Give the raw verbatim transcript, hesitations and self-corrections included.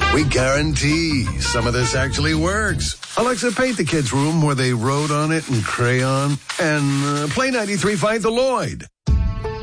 We guarantee some of this actually works. Alexa, paint the kids' room where they wrote on it in crayon. And uh, play ninety-three point five The Lloyd.